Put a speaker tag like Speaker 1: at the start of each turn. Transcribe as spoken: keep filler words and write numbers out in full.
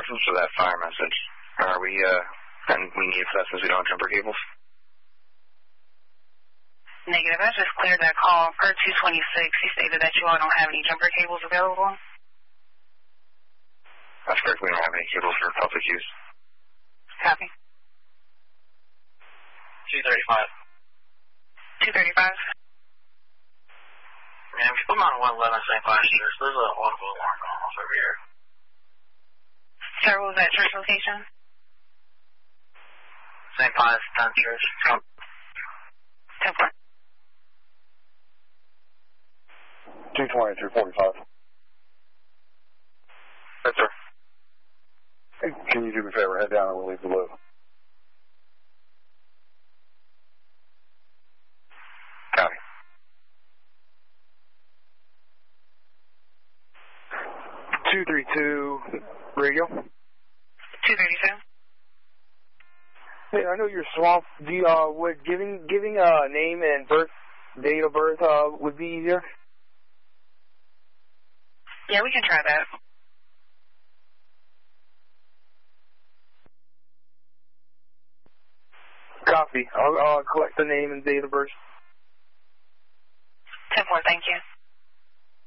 Speaker 1: license or that fire message? Are we, uh, and we need that since we don't have jumper cables?
Speaker 2: Negative. I just cleared that call. Per two twenty-six, he stated that you all don't have any jumper cables available.
Speaker 1: That's correct. We don't have any cables for public use.
Speaker 2: Copy.
Speaker 3: two thirty-five.
Speaker 2: two thirty-five.
Speaker 3: Man, if you put them on one eleven Saint Pius Church, there's a awful alarm going off over here.
Speaker 2: Sir, what was that church location?
Speaker 3: Saint Pius tenth Church.
Speaker 2: ten four.
Speaker 4: two twenty, two forty-five.
Speaker 1: Yes, sir.
Speaker 4: Hey, can you do me a favor? Head down and we'll leave the loop.
Speaker 1: Copy.
Speaker 4: two thirty-two radio.
Speaker 2: two thirty-two.
Speaker 4: Hey, I know you're swamped. Do you, uh, would giving giving a name and birth date of birth uh would be easier?
Speaker 2: Yeah, we can try that.
Speaker 4: Copy. I'll, I'll collect the name and date of birth.
Speaker 2: ten four, thank you.